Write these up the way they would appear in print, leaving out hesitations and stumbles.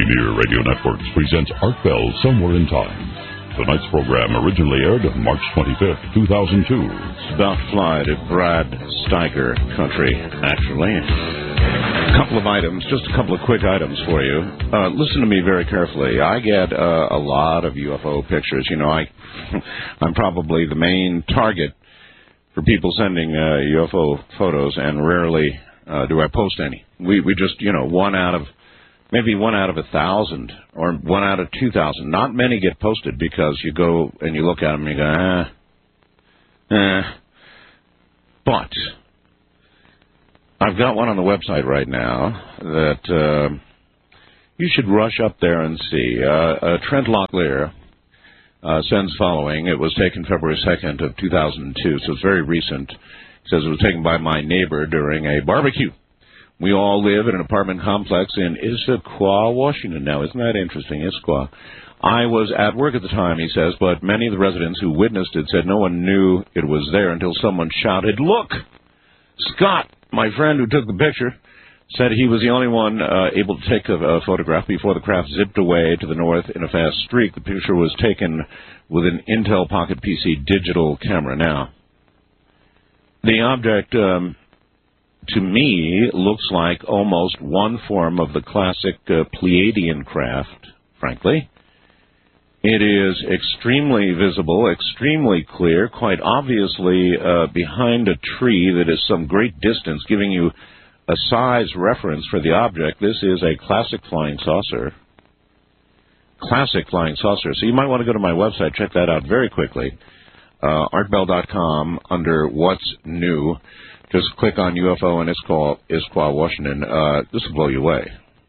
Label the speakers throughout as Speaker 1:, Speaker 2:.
Speaker 1: Premier Radio Networks presents Art Bell Somewhere in Time. Tonight's program originally aired March 25th, 2002.
Speaker 2: It's about to fly to Brad Steiger country, actually. A couple of items, just a couple of quick items for you. Listen to me very carefully. I get a lot of UFO pictures. You know, I'm probably the main target for people sending UFO photos, and rarely do I post any. We just, maybe 1 out of 1,000 or 1 out of 2,000. Not many get posted because you go and you look at them and you go, But I've got one on the website right now that you should rush up there and see. Trent Locklear sends following. It was taken February 2nd of 2002, so it's very recent. It says it was taken by my neighbor during a barbecue. We all live in an apartment complex in Issaquah, Washington. Now, isn't that interesting, Issaquah? I was at work at the time, he says, but many of the residents who witnessed it said no one knew it was there until someone shouted, "Look!" Scott, my friend who took the picture, said he was the only one able to take a photograph before the craft zipped away to the north in a fast streak. The picture was taken with an Intel Pocket PC digital camera. Now, the object, to me, looks like almost one form of the classic Pleiadian craft, frankly. It is extremely visible, extremely clear, quite obviously behind a tree that is some great distance, giving you a size reference for the object. This is a classic flying saucer. Classic flying saucer. So you might want to go to my website, check that out very quickly. artbell.com, under What's New. Just click on UFO in Issaquah, Washington. This will blow you away.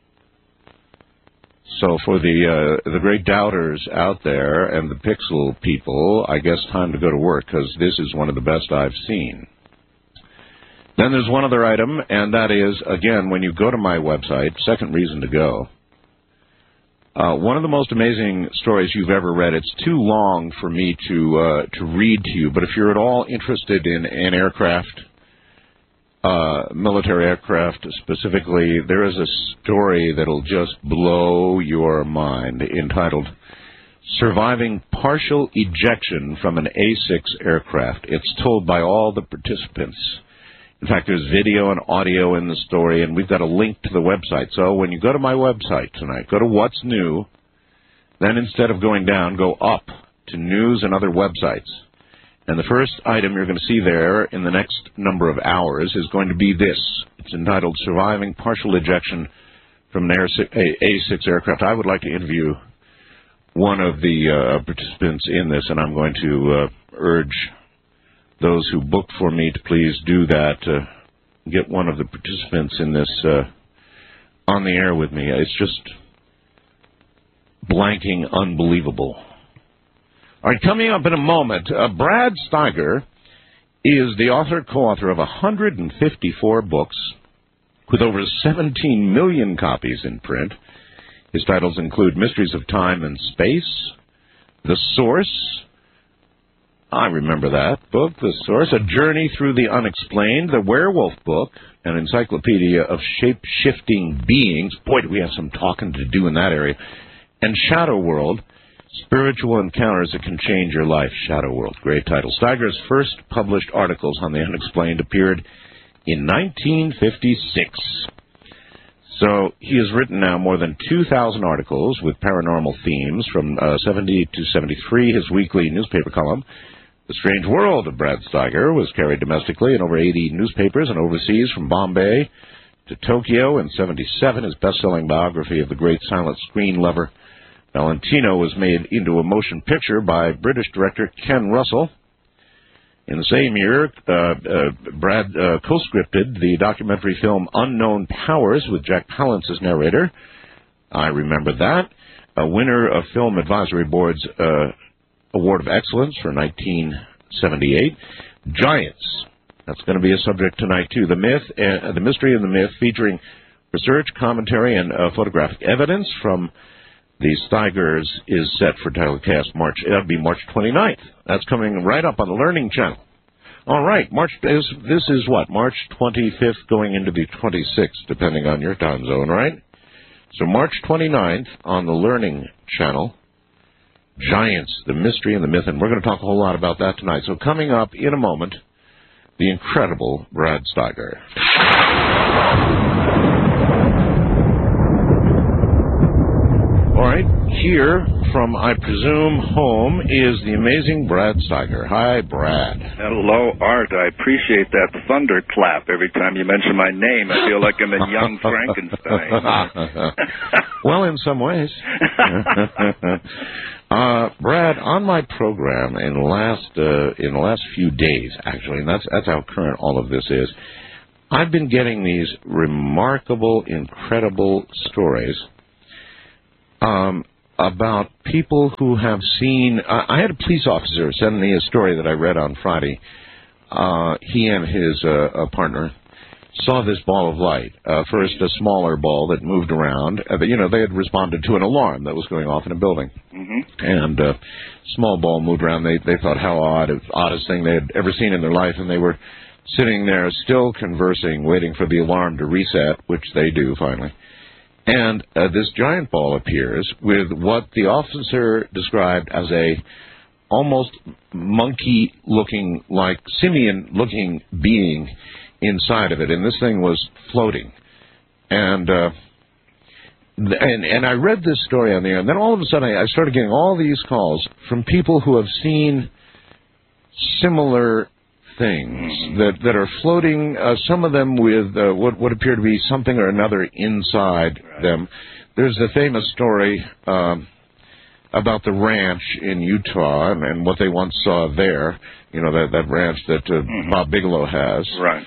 Speaker 2: So for the great doubters out there and the pixel people, I guess time to go to work, because this is one of the best I've seen. Then there's one other item, and that is, again, when you go to my website, second reason to go, one of the most amazing stories you've ever read. It's too long for me to read to you, but if you're at all interested in aircraft, military aircraft specifically, there is a story that'll just blow your mind, entitled "Surviving Partial Ejection from an A-6 Aircraft." It's told by all the participants. In fact, there's video and audio in the story, and we've got a link to the website. So when you go to my website tonight, go to What's New, then instead of going down, go up to News and Other Websites. And the first item you're going to see there in the next number of hours is going to be this. It's entitled "Surviving Partial Ejection from an A-6 Aircraft." I would like to interview one of the participants in this, and I'm going to urge those who booked for me to please do that, get one of the participants in this on the air with me. It's just blanking unbelievable. All right, coming up in a moment, Brad Steiger is the co-author of 154 books with over 17 million copies in print. His titles include Mysteries of Time and Space, The Source. I remember that book, The Source, A Journey Through the Unexplained, The Werewolf Book, an encyclopedia of shape-shifting beings. Boy, do we have some talking to do in that area. And Shadow World, Spiritual Encounters That Can Change Your Life. Shadow World, great title. Steiger's first published articles on the unexplained appeared in 1956. So he has written now more than 2,000 articles with paranormal themes from 70 to 73. His weekly newspaper column, The Strange World of Brad Steiger, was carried domestically in over 80 newspapers and overseas, from Bombay to Tokyo. In 1977, his best-selling biography of the great silent screen lover Valentino was made into a motion picture by British director Ken Russell. In the same year, Brad co-scripted the documentary film Unknown Powers with Jack Palance as narrator. I remember that. A winner of Film Advisory Board's Award of Excellence for 1978. Giants. That's going to be a subject tonight, too. The Mystery and the Myth, featuring research, commentary, and photographic evidence from the Steigers, is set for telecast March 29th. That's coming right up on the Learning Channel. All right, this is what, March 25th going into the 26th, depending on your time zone, right? So March 29th on the Learning Channel, Giants, the Mystery and the Myth, and we're going to talk a whole lot about that tonight. So coming up in a moment, the incredible Brad Steiger. All right, here from, I presume, home is the amazing Brad Steiger. Hi, Brad.
Speaker 3: Hello, Art. I appreciate that thunderclap every time you mention my name. I feel like I'm in Young Frankenstein.
Speaker 2: Well, in some ways. Brad, on my program in the last few days, actually, and that's how current all of this is, I've been getting these remarkable, incredible stories about people who have seen... I had a police officer send me a story that I read on Friday. He and his partner saw this ball of light. First, a smaller ball that moved around. They had responded to an alarm that was going off in a building. Mm-hmm. And small ball moved around. They thought how oddest thing they had ever seen in their life, and they were sitting there still conversing, waiting for the alarm to reset, which they do finally. And this giant ball appears with what the officer described as a almost monkey-looking, like simian-looking being inside of it, and this thing was floating. And I read this story on the air, and then all of a sudden I started getting all these calls from people who have seen similar things that are floating, some of them with what appear to be something or another inside them. There's the famous story about the ranch in Utah and what they once saw there, that ranch that Bob Bigelow has.
Speaker 3: Right.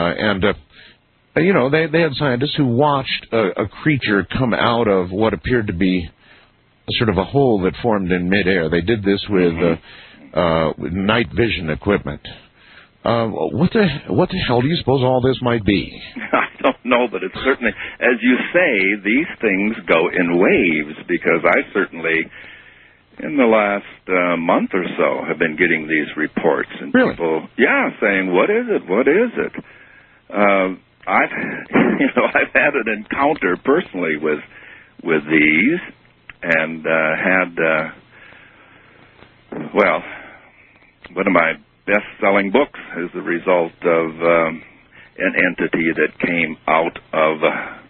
Speaker 2: They had scientists who watched a creature come out of what appeared to be sort of a hole that formed in midair. They did this with night vision equipment. What the hell do you suppose all this might be?
Speaker 3: I don't know, but it's certainly, as you say, these things go in waves, because I certainly, in the last month or so, have been getting these reports. And
Speaker 2: really?
Speaker 3: People, saying, what is it? What is it? I've had an encounter personally with these, and one of my best-selling books is the result of an entity that came out of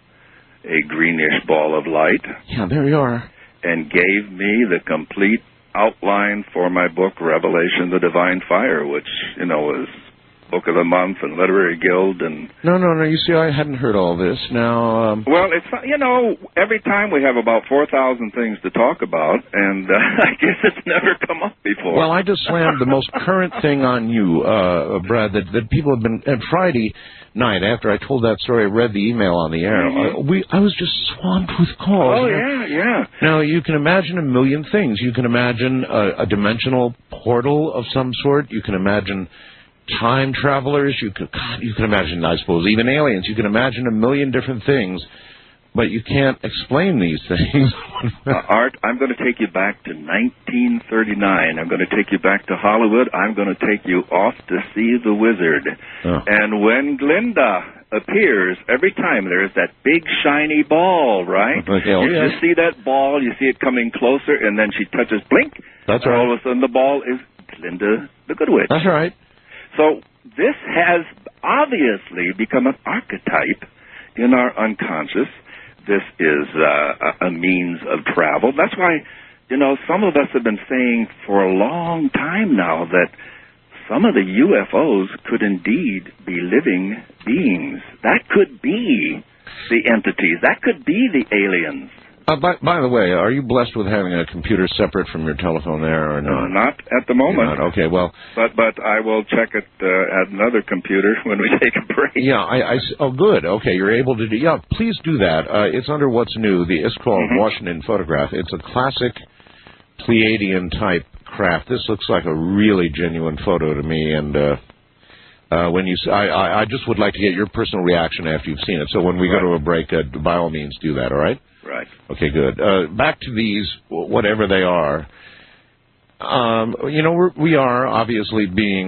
Speaker 3: a greenish ball of light.
Speaker 2: Yeah, there you are.
Speaker 3: And gave me the complete outline for my book, Revelation, the Divine Fire, which, was Book of the Month and Literary Guild. And
Speaker 2: No, you see, I hadn't heard all this. Now,
Speaker 3: Well, it's, every time we have about 4,000 things to talk about, and I guess it's never come up before.
Speaker 2: Well, I just slammed the most current thing on you, Brad, that people have been... And Friday night, after I told that story, I read the email on the air. I was just swamped with calls.
Speaker 3: Oh, yeah.
Speaker 2: Now, you can imagine a million things. You can imagine a dimensional portal of some sort. You can imagine time travelers. You can imagine, I suppose, even aliens. You can imagine a million different things, but you can't explain these things.
Speaker 3: Art, I'm going to take you back to 1939. I'm going to take you back to Hollywood. I'm going to take you off to see The Wizard. Oh. And when Glinda appears, every time there's that big shiny ball, right? You see that ball, you see it coming closer, and then she touches blink.
Speaker 2: That's right.
Speaker 3: All of a sudden the ball is Glinda the Good Witch.
Speaker 2: That's right.
Speaker 3: So this has obviously become an archetype in our unconscious. This is a means of travel. That's why, some of us have been saying for a long time now that some of the UFOs could indeed be living beings. That could be the entities. That could be the aliens.
Speaker 2: By the way, are you blessed with having a computer separate from your telephone there or not?
Speaker 3: Not at the moment.
Speaker 2: Okay, well...
Speaker 3: But I will check it at another computer when we take a break.
Speaker 2: Yeah, oh, good. Okay, you're able to do... Yeah, please do that. It's under What's New, the Iskra Washington photograph. It's a classic Pleiadian-type craft. This looks like a really genuine photo to me, and... when you, I just would like to get your personal reaction after you've seen it. So when we go to a break, by all means, do that. All right?
Speaker 3: Right.
Speaker 2: Okay. Good. Back to these, whatever they are. We are obviously being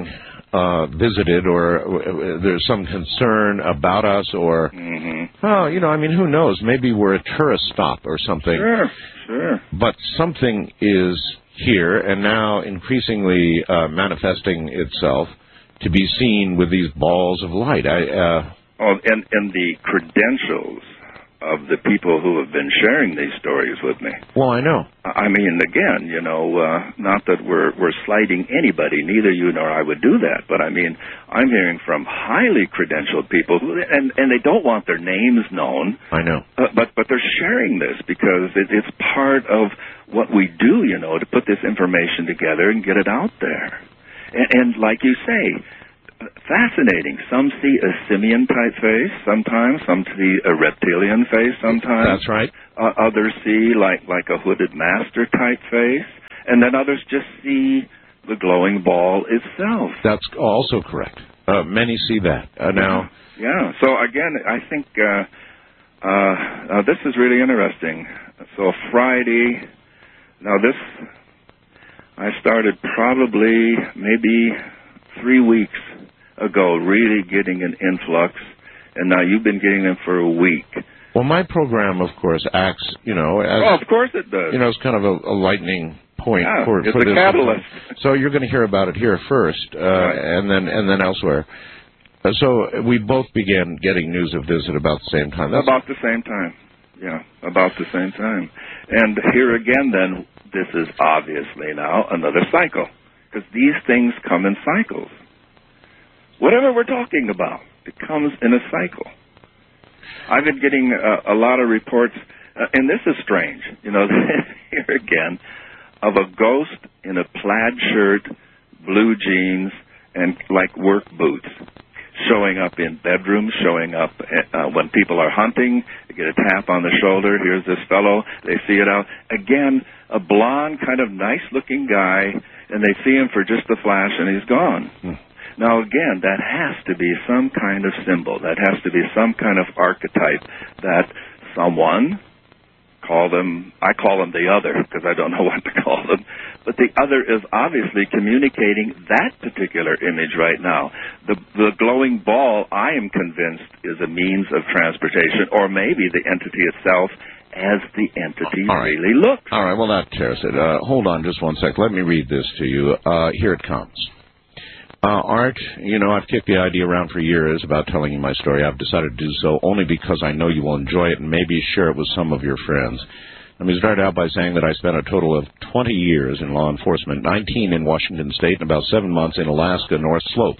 Speaker 2: visited, or there's some concern about us, or, well, you know, I mean, who knows? Maybe we're a tourist stop or something.
Speaker 3: Sure.
Speaker 2: But something is here, and now increasingly manifesting itself to be seen with these balls of light.
Speaker 3: And the credentials of the people who have been sharing these stories with me.
Speaker 2: Well, I know.
Speaker 3: I mean, again, you know, not that we're slighting anybody, neither you nor I would do that, but I mean, I'm hearing from highly credentialed people who, and they don't want their names known.
Speaker 2: I know.
Speaker 3: But they're sharing this because it's part of what we do, you know, to put this information together and get it out there. And like you say, fascinating. Some see a simian-type face sometimes. Some see a reptilian face sometimes.
Speaker 2: That's right.
Speaker 3: Others see like a hooded master-type face. And then others just see the glowing ball itself.
Speaker 2: That's also correct. Many see that. Now.
Speaker 3: Yeah. So, again, I think this is really interesting. So, Friday. Now, I started probably maybe 3 weeks ago, really getting an influx, and now you've been getting them for a week.
Speaker 2: Well, my program, of course, acts, you know, as...
Speaker 3: of course it does.
Speaker 2: You know, it's kind of a lightning point for
Speaker 3: it's
Speaker 2: this.
Speaker 3: a catalyst.
Speaker 2: So you're going to hear about it here first,
Speaker 3: right.
Speaker 2: and then elsewhere. So we both began getting news of this at about the same time.
Speaker 3: About the same time. Yeah, about the same time. And here again, then, this is obviously now another cycle, because these things come in cycles. Whatever we're talking about, it comes in a cycle. I've been getting a lot of reports, and this is strange, you know, here again, of a ghost in a plaid shirt, blue jeans, and like work boots, showing up in bedrooms, showing up when people are hunting. They get a tap on the shoulder. Here's this fellow. They see it out. Again, a blonde, kind of nice-looking guy, and they see him for just a flash, and he's gone. Now, again, that has to be some kind of symbol. That has to be some kind of archetype that someone, I call them the other, because I don't know what to call them, but the other is obviously communicating that particular image right now. The glowing ball, I am convinced, is a means of transportation, or maybe the entity itself as the entity really looks.
Speaker 2: All right, well, that tears it. Hold on just one sec. Let me read this to you. Here it comes. Art, you know, I've kicked the idea around for years about telling you my story. I've decided to do so only because I know you will enjoy it and maybe share it with some of your friends. Let me start out by saying that I spent a total of 20 years in law enforcement, 19 in Washington State and about 7 months in Alaska North Slope.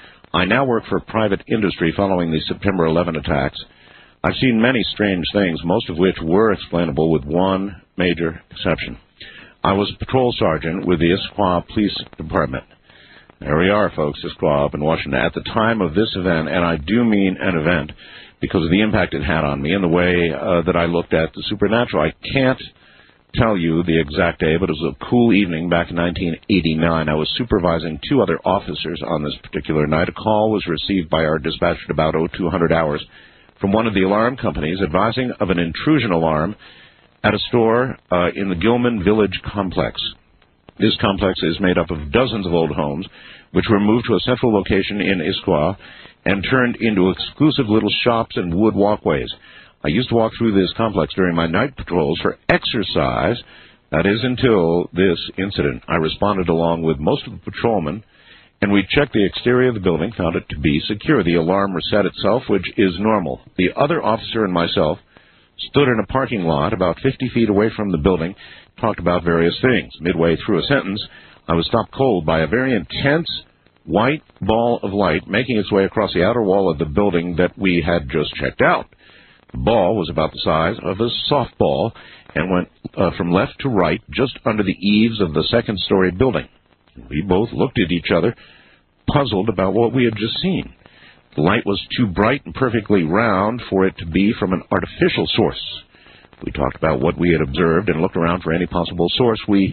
Speaker 2: I now work for private industry following the September 11 attacks. I've seen many strange things, most of which were explainable with one major exception. I was a patrol sergeant with the Issaquah Police Department. There we are, folks, Issaquah up in Washington. At the time of this event, and I do mean an event, because of the impact it had on me and the way that I looked at the supernatural. I can't tell you the exact day, but it was a cool evening back in 1989. I was supervising 2 other officers on this particular night. A call was received by our dispatcher at about 0200 hours from one of the alarm companies advising of an intrusion alarm at a store in the Gilman Village complex. This complex is made up of dozens of old homes, which were moved to a central location in Issaquah and turned into exclusive little shops and wood walkways. I used to walk through this complex during my night patrols for exercise. That is, until this incident. I responded along with most of the patrolmen, and we checked the exterior of the building, found it to be secure. The alarm reset itself, which is normal. The other officer and myself stood in a parking lot about 50 feet away from the building, talked about various things. Midway through a sentence, I was stopped cold by a very intense white ball of light making its way across the outer wall of the building that we had just checked out. The ball was about the size of a softball and went from left to right just under the eaves of the second-story building. We both looked at each other, puzzled about what we had just seen. The light was too bright and perfectly round for it to be from an artificial source. We talked about what we had observed and looked around for any possible source. We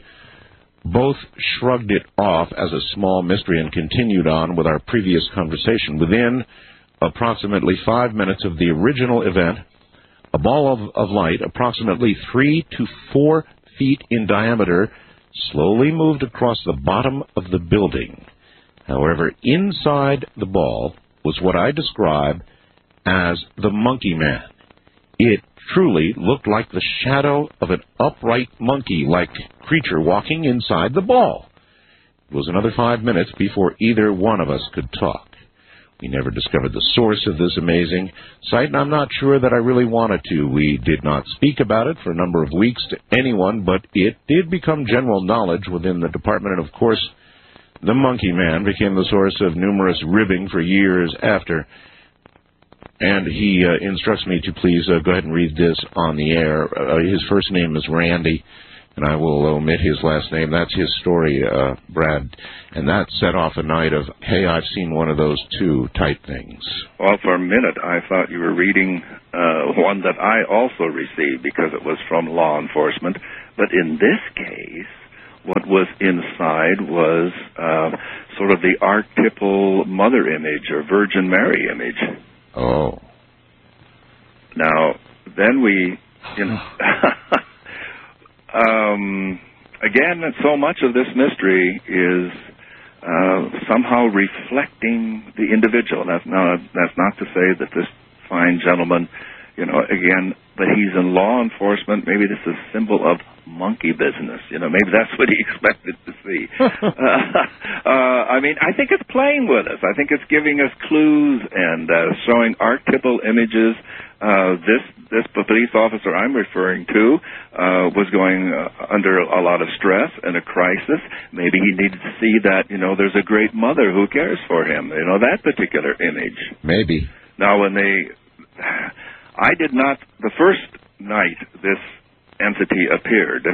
Speaker 2: both shrugged it off as a small mystery and continued on with our previous conversation. Within approximately 5 minutes of the original event, a ball of light, approximately 3 to 4 feet in diameter, slowly moved across the bottom of the building. However, inside the ball was what I describe as the monkey man. It truly looked like the shadow of an upright monkey-like creature walking inside the ball. It was another 5 minutes before either one of us could talk. We never discovered the source of this amazing sight, and I'm not sure that I really wanted to. We did not speak about it for a number of weeks to anyone, but it did become general knowledge within the department, and of course, the monkey man became the source of numerous ribbing for years after. And he instructs me to please go ahead and read this on the air. His first name is Randy, and I will omit his last name. That's his story, Brad. And that set off a night of, hey, I've seen one of those too type things.
Speaker 3: Well, for a minute, I thought you were reading one that I also received because it was from law enforcement. But in this case, what was inside was sort of the archetypal mother image or Virgin Mary image.
Speaker 2: Oh.
Speaker 3: Now, then we, again, so much of this mystery is somehow reflecting the individual. That's not to say that this fine gentleman, again, but he's in law enforcement. Maybe this is a symbol of monkey business. Maybe that's what he expected to see. I mean, I think it's playing with us. I think it's giving us clues and showing archetypal images. This police officer I'm referring to was going under a lot of stress and a crisis. Maybe he needed to see that, there's a great mother who cares for him. That particular image.
Speaker 2: Maybe.
Speaker 3: Now, I did not, the first night this entity appeared,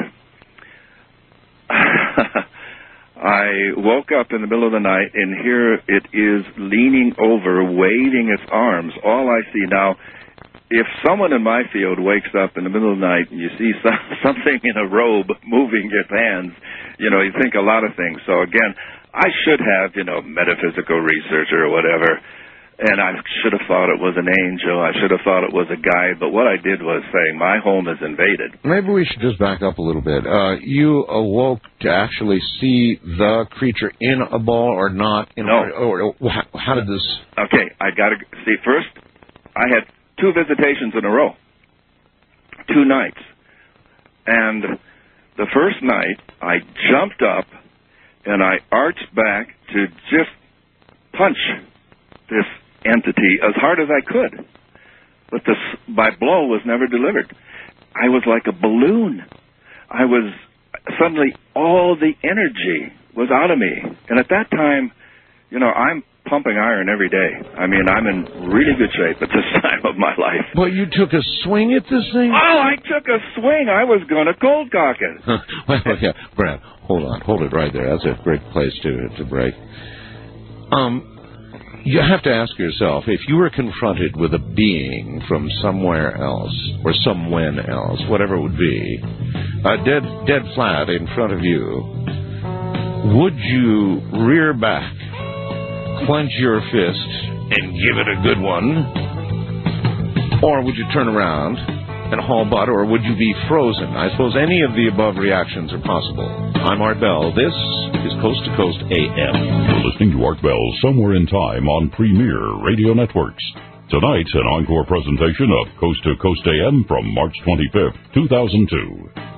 Speaker 3: I woke up in the middle of the night, and here it is leaning over, waving its arms. All I see now, if someone in my field wakes up in the middle of the night and you see something in a robe moving its hands, you think a lot of things. So again, I should have, metaphysical researcher or whatever, and I should have thought it was an angel. I should have thought it was a guide. But what I did was say, my home is invaded.
Speaker 2: Maybe we should just back up a little bit. You awoke to actually see the creature in a ball or not?
Speaker 3: No.
Speaker 2: Or how did this...
Speaker 3: Okay, I got to see. First, I had 2 visitations in a row. 2 nights. And the first night, I jumped up, and I arched back to just punch this entity as hard as I could. But my blow was never delivered. I was like a balloon. Suddenly all the energy was out of me. And at that time, I'm pumping iron every day. I mean, I'm in really good shape at this time of my life.
Speaker 2: But you took a swing at this thing?
Speaker 3: Oh, I took a swing. I was going to cold cock it.
Speaker 2: Well, yeah, Brad, hold on. Hold it right there. That's a great place to break. You have to ask yourself, if you were confronted with a being from somewhere else, or somewhen else, whatever it would be, dead flat in front of you, would you rear back, clench your fist, and give it a good one? Or would you turn around and haul butt, or would you be frozen? I suppose any of the above reactions are possible. I'm Art Bell. This is Coast to Coast AM.
Speaker 1: You're listening to Art Bell Somewhere in Time on Premier Radio Networks. Tonight's an encore presentation of Coast to Coast AM from March 25th, 2002.